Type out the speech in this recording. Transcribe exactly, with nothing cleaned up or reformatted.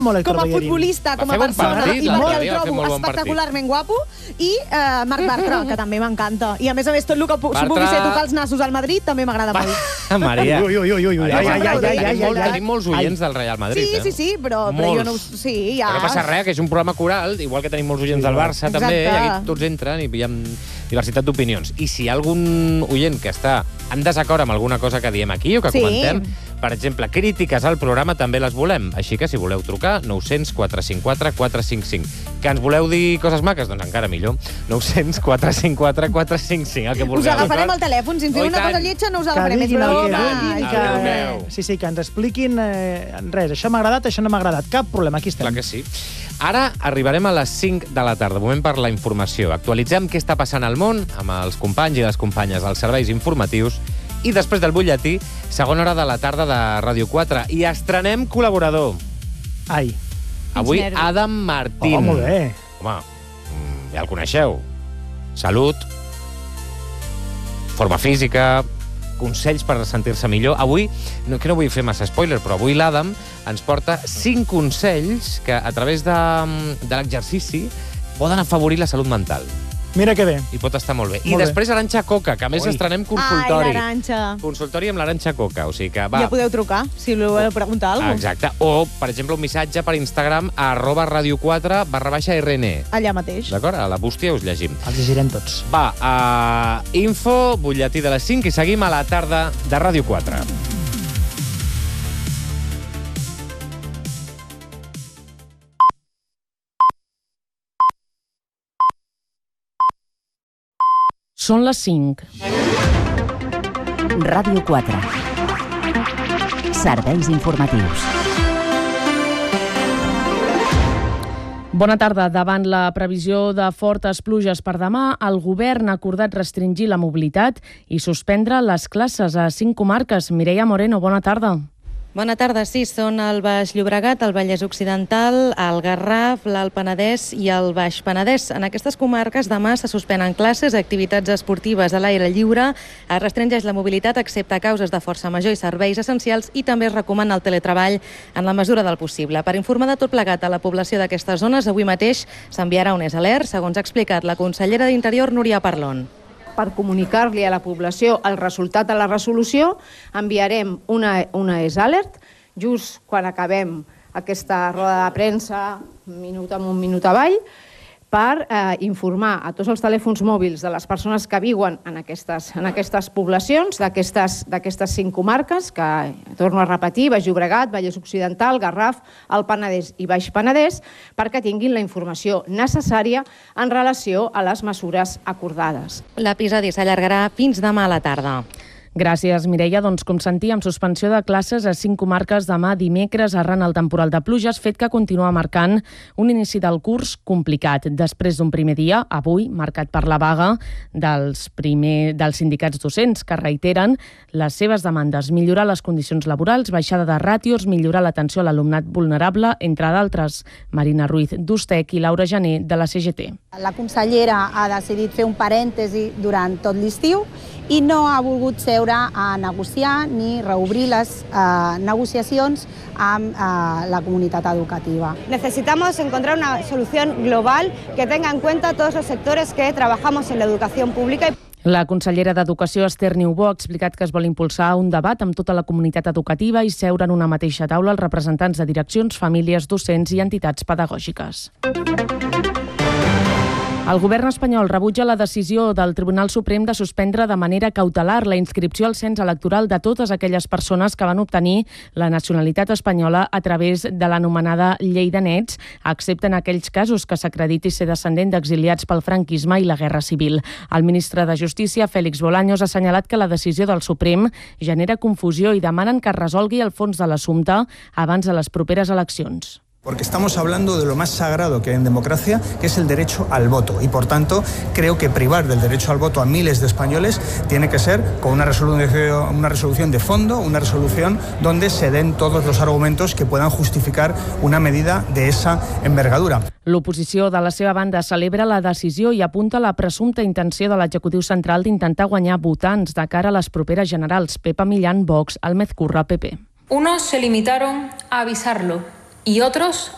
molt com a futbolista, com a persona, partit, i perquè el dia, trobo espectacularment guapo, i eh, Marc Bartra, que també m'encanta. I a més a més, tot el que Bartra... pugui ser tocar els nassos al Madrid també m'agrada molt. Maria, ui, ui, ui, ui, Maria, ai, ai, ai, ai, ai, ai, ai. tenim molts oients del Real Madrid, sí, eh? Sí, sí, però, però jo no... Sí, ja... Però no passa res, que és un programa coral, igual que tenim molts oients del Barça, Exacte. també, i aquí tots entren i hi ha diversitat d'opinions. I si hi ha algun oient que està en desacord amb alguna cosa que diem aquí o que sí. comentem, per exemple, crítiques al programa també les volem. Així que si voleu trucar, nou zero zero, quatre cinc quatre, quatre cinc cinc. Que ens voleu dir coses maques? Doncs encara millor. nou zero zero, quatre cinc quatre, quatre cinc cinc. El que us agafarem el telèfon. Si ens diu una cosa lletja, no us agafarem. Que diguin el que vulguin. Que... Sí, sí, que ens expliquin eh, res. Això m'ha agradat, això no m'ha agradat. Cap problema, aquí estem. Clar que sí. Ara arribarem a les cinc de la tarda. Moment per la informació. Actualitzem què està passant al món amb els companys i les companyes dels serveis informatius. I després del butlletí, segona hora de la tarda de Ràdio quatre. I estrenem col·laborador. Ai. Avui, Adam Martín. Oh, molt bé. Home, ja el coneixeu. Salut, forma física, consells per sentir-se millor. Avui, no, que no vull fer massa spoiler, però avui l'Adam ens porta cinc consells que, a través de, de l'exercici, poden afavorir la salut mental. Mira que bé. I pot estar molt bé. Molt I després Arantxa Coca, que a més Ui. estrenem consultori. Ai, l'Arantxa. Consultori amb l'Arantxa Coca, o sigui que va... Ja podeu trucar, si voleu preguntar alguna cosa. Exacte. O, per exemple, un missatge per Instagram a arroba ràdio quatre barra baixa rn. Allà mateix. D'acord? A la bústia us llegim. Els llegirem tots. Va, a info, butlletí de les cinc i seguim a la tarda de Ràdio quatre. Són les cinc. Ràdio quatre. Serveis informatius. Bona tarda. Davant la previsió de fortes pluges per demà, el govern ha acordat restringir la mobilitat i suspendre les classes a cinc comarques. Mireia Moreno, bona tarda. Bona tarda, sí, són el Baix Llobregat, el Vallès Occidental, el Garraf, l'Alt Penedès i el Baix Penedès. En aquestes comarques demà se suspenen classes, activitats esportives a l'aire lliure, es restringeix la mobilitat excepte a causes de força major i serveis essencials i també es recomana el teletreball en la mesura del possible. Per informar de tot plegat a la població d'aquestes zones, avui mateix s'enviarà un S-Alert, segons ha explicat la consellera d'Interior, Núria Parlon. Per comunicar-li a la població el resultat de la resolució, enviarem una, una S-Alert just quan acabem aquesta roda de premsa, minut amunt, minut avall, per eh, informar a tots els telèfons mòbils de les persones que viuen en aquestes, en aquestes poblacions, d'aquestes cinc comarques, que torno a repetir, Baix Llobregat, Vallès Occidental, Garraf, Alt Penedès i Baix Penedès, perquè tinguin la informació necessària en relació a les mesures acordades. L'episodi s'allargarà fins demà a la tarda. Gràcies, Mireia. Doncs, com sentíem, suspensió de classes a cinc comarques demà dimecres arran el temporal de pluges, fet que continua marcant un inici del curs complicat. Després d'un primer dia, avui, marcat per la vaga dels, primer, dels sindicats docents, que reiteren les seves demandes. Millorar les condicions laborals, baixada de ràtios, millorar l'atenció a l'alumnat vulnerable, entre d'altres. Marina Ruiz d'Ustec i Laura Jané, de la C G T. La consellera ha decidit fer un parèntesi durant tot l'estiu i no ha volgut seure a negociar ni reobrir les eh, negociacions amb eh, la comunitat educativa. Necesitamos encontrar una solución global que tenga en cuenta todos los sectores que trabajamos en la educación pública. La consellera d'Educació, Esther Niubó, ha explicat que es vol impulsar un debat amb tota la comunitat educativa i seure en una mateixa taula els representants de direccions, famílies, docents i entitats pedagògiques. El govern espanyol rebutja la decisió del Tribunal Suprem de suspendre de manera cautelar la inscripció al cens electoral de totes aquelles persones que van obtenir la nacionalitat espanyola a través de l'anomenada Llei de Nets, excepte en aquells casos que s'acrediti ser descendent d'exiliats pel franquisme i la Guerra Civil. El ministre de Justícia, Félix Bolaños, ha assenyalat que la decisió del Suprem genera confusió i demanen que es resolgui el fons de l'assumpte abans de les properes eleccions. Porque estamos hablando de lo más sagrado que hay en democracia, que es el derecho al voto. Y, por tanto, creo que privar del derecho al voto a miles de españoles tiene que ser con una resolución, una resolución de fondo, una resolución donde se den todos los argumentos que puedan justificar una medida de esa envergadura. L'oposició, de la seva banda, celebra la decisió i apunta la presumpta intenció de l'executiu central d'intentar guanyar votants de cara a les properes generals. Pepa Millán, Vox, Álmez Curra, P P. Unos se limitaron a avisarlo y otros